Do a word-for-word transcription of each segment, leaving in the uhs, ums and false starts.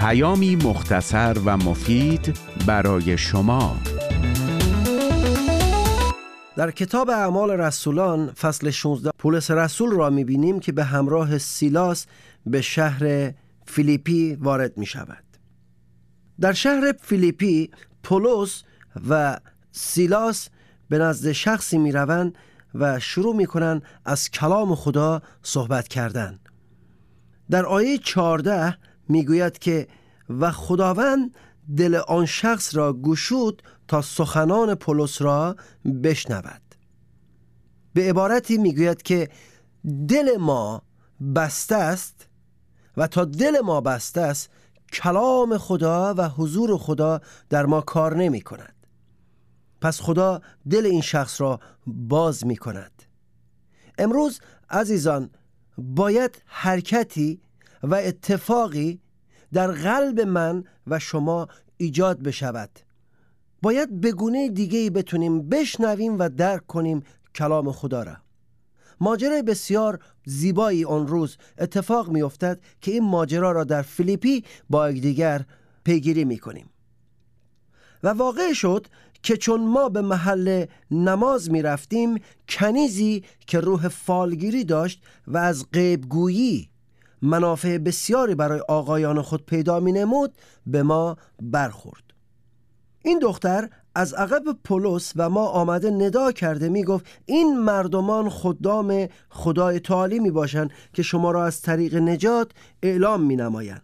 پیامی مختصر و مفید برای شما. در کتاب اعمال رسولان فصل شانزده پولس رسول را می‌بینیم که به همراه سیلاس به شهر فیلیپی وارد می شود. در شهر فیلیپی پولس و سیلاس به نزد شخصی می روند و شروع می کنند از کلام خدا صحبت کردن. در آیه چهارده می گوید که و خداوند دل آن شخص را گشود تا سخنان پولس را بشنود. به عبارتی می گوید که دل ما بسته است و تا دل ما بسته است کلام خدا و حضور خدا در ما کار نمی کند. پس خدا دل این شخص را باز می کند. امروز عزیزان باید حرکتی و اتفاقی در قلب من و شما ایجاد بشود. باید به گونه دیگه‌ای بتونیم بشنویم و درک کنیم کلام خدا را. ماجرای بسیار زیبایی آن روز اتفاق می افتد که این ماجرا را در فیلیپی با یکدیگر پیگیری می کنیم. و واقع شد که چون ما به محل نماز می رفتیم، کنیزی که روح فالگیری داشت و از غیبگویی منافع بسیاری برای آقایان خود پیدا می نمود به ما برخورد. این دختر از عقب پولس و ما آمده ندا کرده می گفت این مردمان خدام خدای تعالی می باشند که شما را از طریق نجات اعلام می نمایند.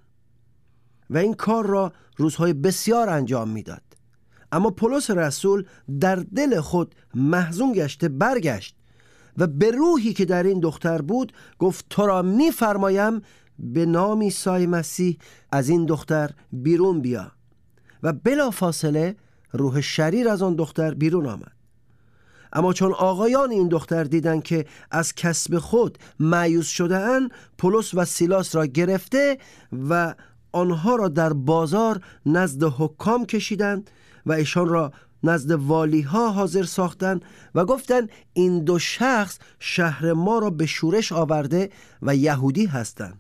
و این کار را روزهای بسیار انجام می داد. اما پولس رسول در دل خود محزون گشته برگشت و به روحی که در این دختر بود گفت تو را می فرمایم به نام عیسی مسیح از این دختر بیرون بیا. و بلا فاصله روح شریر از آن دختر بیرون آمد. اما چون آقایان این دختر دیدند که از کسب خود مایوس شده اند، پولس و سیلاس را گرفته و آنها را در بازار نزد حکام کشیدند و ایشان را نزد والی ها حاضر ساختند و گفتند این دو شخص شهر ما را به شورش آورده و یهودی هستند.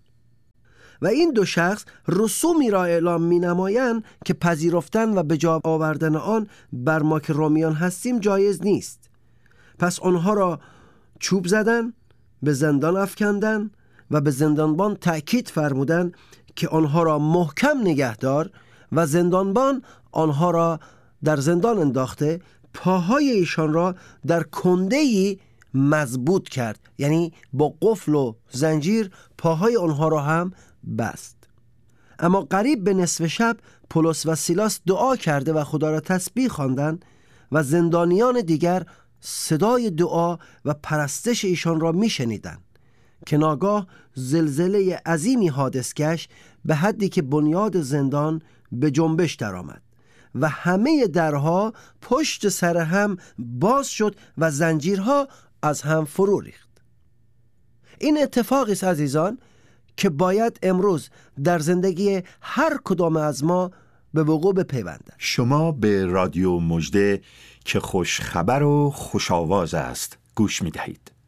و این دو شخص رسومی را اعلام می نمایند که پذیرفتن و به جا آوردن آن بر ما که رومیان هستیم جایز نیست. پس آنها را چوب زدن، به زندان افکندن و به زندانبان تأکید فرمودند که آنها را محکم نگهدار و زندانبان آنها را در زندان انداخته پاهای ایشان را در کنده‌ای مضبوط کرد، یعنی با قفل و زنجیر پاهای آنها را هم بست. اما قریب به نصف شب پولس و سیلاس دعا کرده و خدا را تسبیح خواندند و زندانیان دیگر صدای دعا و پرستش ایشان را میشنیدند که ناگاه زلزله عظیمی حادث گشت به حدی که بنیاد زندان به جنبش درآمد و همه درها پشت سر هم باز شد و زنجیرها از هم فرو ریخت. این اتفاقی است عزیزان که باید امروز در زندگی هر کدام از ما به وقوع بپیوندد. شما به رادیو مژده که خوش خبر و خوش آواز است گوش می دهید.